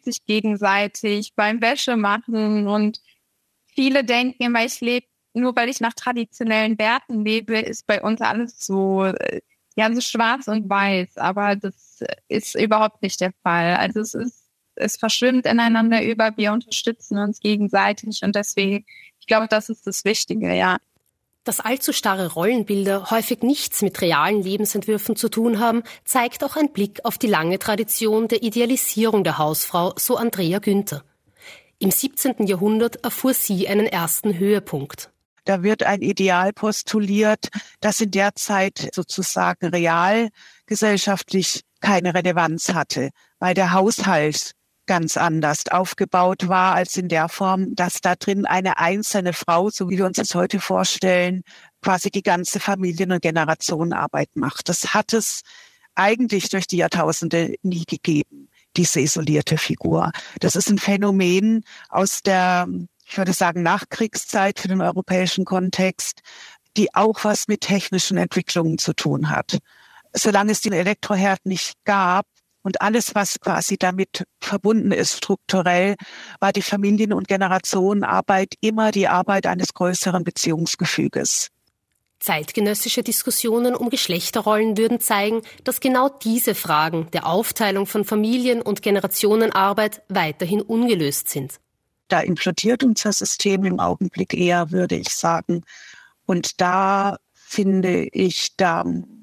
hilft sich gegenseitig beim Wäschemachen und viele denken immer, ich lebe, nur weil ich nach traditionellen Werten lebe, ist bei uns alles so, so schwarz und weiß, aber das ist überhaupt nicht der Fall. Also es verschwimmt ineinander über, wir unterstützen uns gegenseitig und deswegen, ich glaube, das ist das Wichtige, ja. Dass allzu starre Rollenbilder häufig nichts mit realen Lebensentwürfen zu tun haben, zeigt auch ein Blick auf die lange Tradition der Idealisierung der Hausfrau, so Andrea Günther. Im 17. Jahrhundert erfuhr sie einen ersten Höhepunkt. Da wird ein Ideal postuliert, das in der Zeit sozusagen real gesellschaftlich keine Relevanz hatte, weil der Haushalt ganz anders aufgebaut war als in der Form, dass da drin eine einzelne Frau, so wie wir uns das heute vorstellen, quasi die ganze Familien- und Generationenarbeit macht. Das hat es eigentlich durch die Jahrtausende nie gegeben, diese isolierte Figur. Das ist ein Phänomen aus der, ich würde sagen, Nachkriegszeit für den europäischen Kontext, die auch was mit technischen Entwicklungen zu tun hat. Solange es den Elektroherd nicht gab, und alles, was quasi damit verbunden ist, strukturell, war die Familien- und Generationenarbeit immer die Arbeit eines größeren Beziehungsgefüges. Zeitgenössische Diskussionen um Geschlechterrollen würden zeigen, dass genau diese Fragen der Aufteilung von Familien- und Generationenarbeit weiterhin ungelöst sind. Da implodiert unser System im Augenblick eher, würde ich sagen. Und da finde ich, da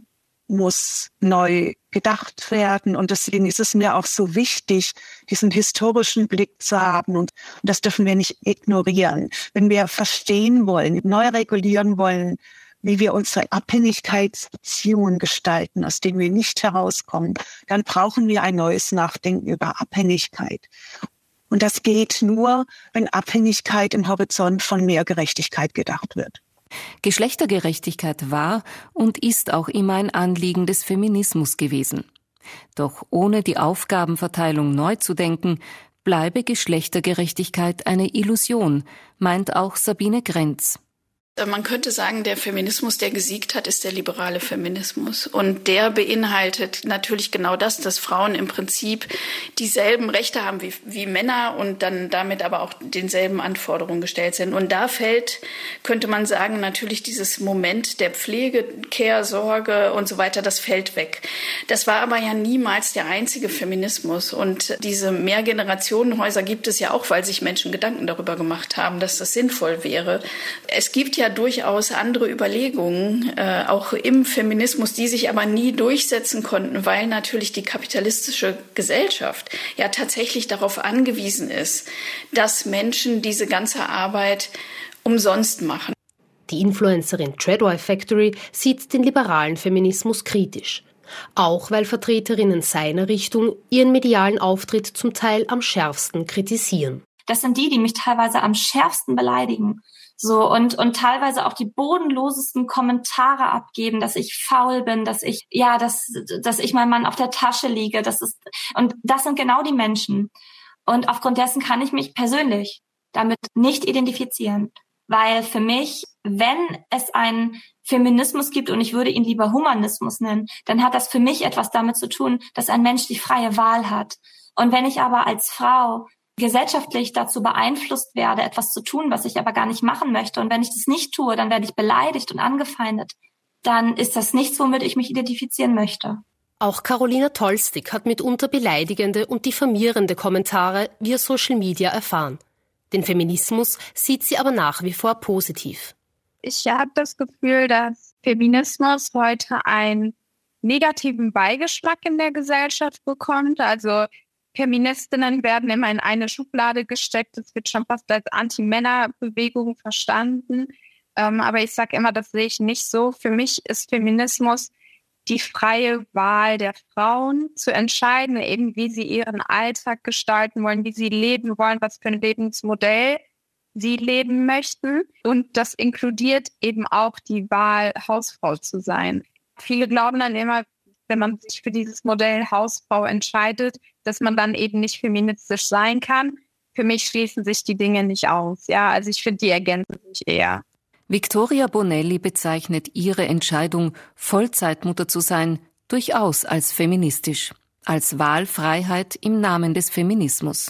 muss neu gedacht werden. Und deswegen ist es mir auch so wichtig, diesen historischen Blick zu haben. Und das dürfen wir nicht ignorieren. Wenn wir verstehen wollen, neu regulieren wollen, wie wir unsere Abhängigkeitsbeziehungen gestalten, aus denen wir nicht herauskommen, dann brauchen wir ein neues Nachdenken über Abhängigkeit. Und das geht nur, wenn Abhängigkeit im Horizont von mehr Gerechtigkeit gedacht wird. Geschlechtergerechtigkeit war und ist auch immer ein Anliegen des Feminismus gewesen. Doch ohne die Aufgabenverteilung neu zu denken, bleibe Geschlechtergerechtigkeit eine Illusion, meint auch Sabine Grenz. Man könnte sagen, der Feminismus, der gesiegt hat, ist der liberale Feminismus. Und der beinhaltet natürlich genau das, dass Frauen im Prinzip dieselben Rechte haben wie Männer und dann damit aber auch denselben Anforderungen gestellt sind. Und da fällt, könnte man sagen, natürlich dieses Moment der Pflege, Care, Sorge und so weiter, das fällt weg. Das war aber ja niemals der einzige Feminismus. Und diese Mehrgenerationenhäuser gibt es ja auch, weil sich Menschen Gedanken darüber gemacht haben, dass das sinnvoll wäre. Es gibt ja durchaus andere Überlegungen, auch im Feminismus, die sich aber nie durchsetzen konnten, weil natürlich die kapitalistische Gesellschaft ja tatsächlich darauf angewiesen ist, dass Menschen diese ganze Arbeit umsonst machen. Die Influencerin Treadwife Factory sieht den liberalen Feminismus kritisch. Auch weil Vertreterinnen seiner Richtung ihren medialen Auftritt zum Teil am schärfsten kritisieren. Das sind die mich teilweise am schärfsten beleidigen. So, und teilweise auch die bodenlosesten Kommentare abgeben, dass ich faul bin, dass ich meinem Mann auf der Tasche liege, und das sind genau die Menschen. Und aufgrund dessen kann ich mich persönlich damit nicht identifizieren. Weil für mich, wenn es einen Feminismus gibt, und ich würde ihn lieber Humanismus nennen, dann hat das für mich etwas damit zu tun, dass ein Mensch die freie Wahl hat. Und wenn ich aber als Frau gesellschaftlich dazu beeinflusst werde, etwas zu tun, was ich aber gar nicht machen möchte. Und wenn ich das nicht tue, dann werde ich beleidigt und angefeindet. Dann ist das nichts, womit ich mich identifizieren möchte. Auch Carolina Tolstig hat mitunter beleidigende und diffamierende Kommentare via Social Media erfahren. Den Feminismus sieht sie aber nach wie vor positiv. Ich habe das Gefühl, dass Feminismus heute einen negativen Beigeschmack in der Gesellschaft bekommt. Also Feministinnen werden immer in eine Schublade gesteckt. Es wird schon fast als Anti-Männer-Bewegung verstanden. Aber ich sage immer, das sehe ich nicht so. Für mich ist Feminismus die freie Wahl der Frauen zu entscheiden, eben wie sie ihren Alltag gestalten wollen, wie sie leben wollen, was für ein Lebensmodell sie leben möchten. Und das inkludiert eben auch die Wahl, Hausfrau zu sein. Viele glauben dann immer, wenn man sich für dieses Modell Hausfrau entscheidet, dass man dann eben nicht feministisch sein kann. Für mich schließen sich die Dinge nicht aus. Ja, also ich finde, die ergänzen sich eher. Victoria Bonelli bezeichnet ihre Entscheidung, Vollzeitmutter zu sein, durchaus als feministisch, als Wahlfreiheit im Namen des Feminismus.